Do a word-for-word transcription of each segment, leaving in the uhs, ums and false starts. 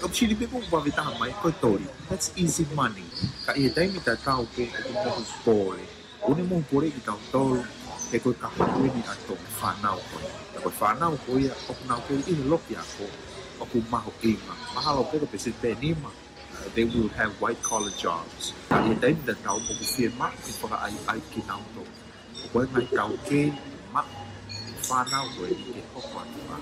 Op sili pe kung wawita mai ko tori. That's easy money. Ka i dai mi ta tau pe ko mo spore. Uni mo pore ki tau tol e ko ka ko ni ato fa nau ko. Ko fa nau ko ia o nau ko i lo ya ko. O ku ma ho inga. Mahalo pe ko pe se te ni ma. They will have white collar jobs. Ka i dai mi ta tau mo ku firma ki pa ai ai ki nau to. Ko mai tau ke ma fa nau ko i ke ko pa ma.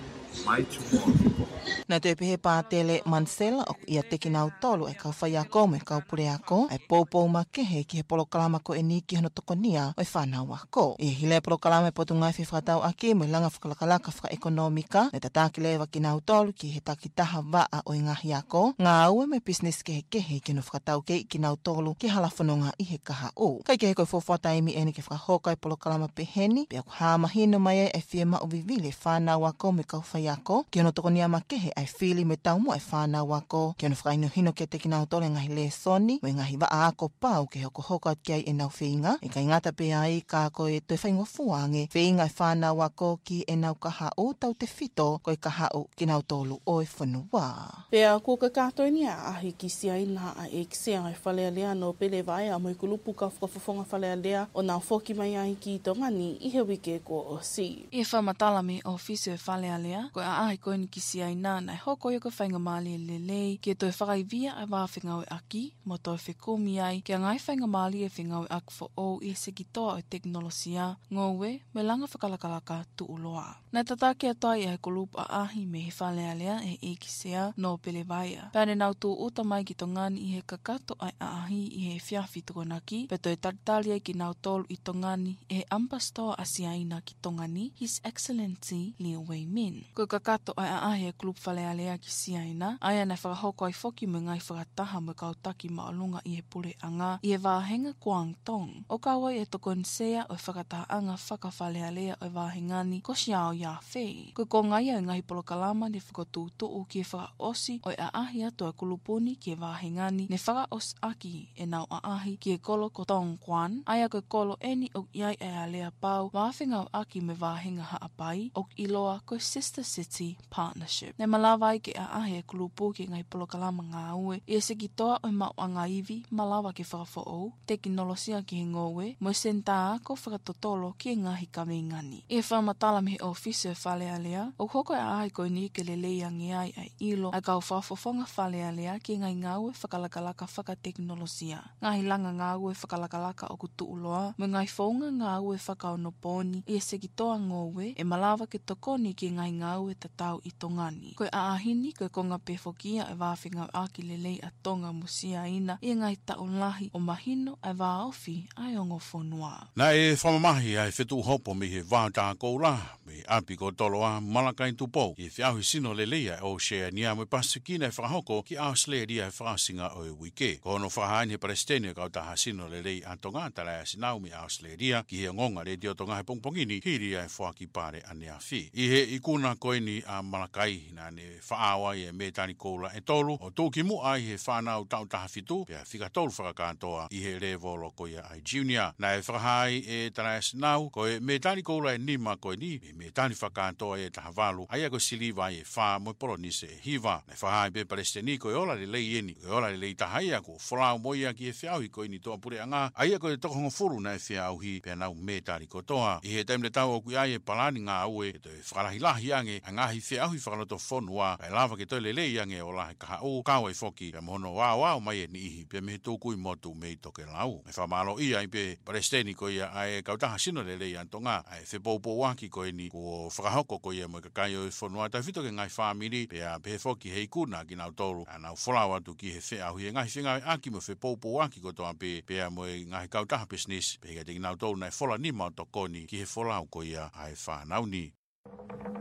Mai tomorrow. Na te pehe pātele Mansela o ia te kinau tolu e kau whai ako me kau pure ako e pōpou ma kehe ki he polokalama ko e ni ki hano toko nia o e whanau ako. I hile polokalama e potu ngai whiwhakatau aki mo langa whakalakalaka whaka-ekonomika ne tataki lewa kinau tolu ki he takitaha waa o i ngahi ako ngā ua me business kehe kehe ki no whakatau ke i kinau tolu ki halafanonga i he kaha o. Kai kehe koe fōwhata imi eni ke whakahokai polokalama peheni pe aku hāmahino mai e whiema o vivile whanau ako me kau whai ako ki hano toko nia ma kehe ai fili me tau mo e whānau ako ki anu whakaino hino ke te kinau tole ngahi le soni mo ngahi waa ako pau ke hoko hoko at kia e nau whiinga e kai ngata pe ai ka ko e tue whaingo fuange whiinga e whānau ako ki e nau kaha o tau te whito ko e kaha o kinau tolu o e whanua. Pea ko ka kātoi ni a ahi ki sia ina a e kisia ngai whalea lea no pele vai a moi kulupu ka whakafofonga whalea lea o nā whoki mai ai ki tongani i he wike ko o si. I e whamatalami o fisu e whalea lea ko a ahi koe ni ki sia ina nai hoko i ko whainga mali e lelei ki e toi whakaivia e wā whengau e aki mo toi whekumi ai ki a ngai whainga mali e whengau e ak fo o i e sekitoa o teknolosia ngowe me langa whakalakalaka tu uloa. Nai tatake a toi e kulupu a ahi me he whalea lea e e kisea no pele vaia. Pane nau tu uta mai ki tongani i he kakato ai a ahi i he whiawhi tukonaki pe toi tatali ai ki nau tolu i tongani e he ampastoa asiaina ki tongani His Excellency Liu Wei Min. Ko kakato ai a ahi e kulupu whalea lea ki siaina, aia nei whakahoko ai whoki me ngai whakataha me kautaki maalunga i he pure anga i he wāhenga Guangdong. O kaua i e toko nsea o whakataha anga whakawhalea lea o wāhengani ko siao ia whei. Ko ko ngai au ngahi polokalama ne whakatūtu o ki e whakaosi o e a ahi ato e kulupuni ki e wāhengani ne whakaos aki e nau a ahi ki e kolo ko Tong Kwan, aia ko kolo eni o iai e a lea pau wāwhenga o aki me wāhenga haapai o iloa ko Sister City Partnership. Ne malawa ai ke a ahe e kulupu ki ngai polokalama ngā ue, i e seki toa o mau anga iwi, malawa ki whakafo au, teknolosia ki he ngowe, mo senta ako whakatotolo ki e ngahi kame ngani. I e whamatala me he ofisu e whalea lea, o hoko e a ahe koe ni ke le leiangi ai ai ilo, a kau whafofonga whalea lea ki ngai ngā ue whakalakalaka whakateknolosia. Ngahi langa ngā ue whakalakalaka o kutu uloa, mo ngai whaunga ngā ue whakaonoponi, i e seki toa ngowe, e malawa ke tokoni ki ngai ngā ue tatau i tongani. Koe a ahini koe konga pefokia e wāwhinga aki lelei a tonga musia ina i ngai taulahi o mahino e wāofi ai ongo whonua. Na e whamamahi ai whetu hopo me he wāta koula, me api ko toloa malakai tupo. I whiahui sino leleia o shea nia me pasukina e whahoko ki au sleeria e whasinga o e wike. Ko no whahaini he palestini e kautaha sino lelei a tonga tala e sinau me au sleeria ki he ngonga re dio tonga he pongpongini hiri ai whaki pare ane a whi. I he ikuna koeni a malakai na ne whaawa e me tani koula e tolu o tōki mu ai he whanau tau taha fitu pia whika tolu whakakatoa i he revo loko ia ai junior. Na e whakahai e tana e sinau ko e me tani koula e nima koe ni e me tani whakakatoa e taha walu aia ko siliva e wha mo poronise e hiva. Na e whahai pe palestini ko e ola le lei eni ko e ola le lei tahai ako whalau moia ki e whiauhi koe ni toa pure anga aia ko e tokongo furu na e whiauhi pia nau me tani kotoa. I he taimle tau o kui ai e palani ngā ue e to e whakalahilahi ange a ngahi whiauhi whakaloto whonua e lava ke toi lelei ange o lahe kaha o kawa i whoki pia mohono wā wā mai e ni ihi pia mehe tōkui motu mei toke lau. E whamalo ia i pe palestini ko ia ai kautaha sino lelei antonga ai whepoupo waki ko e ni ko whakahoko ko ia mo i kakai o i whonua tai whitoke ngai whamiri pia pehe whoki hei kuna ki nau tolu a nau wholau atu ki he whiauhi e ngahi whingai aki mo whepoupo waki ko toa pe pia mo i ngahi kautaha business pe hei te ki nau tolu nai whola ni mau tokoni ki he wholau ko ia ai whanau ni.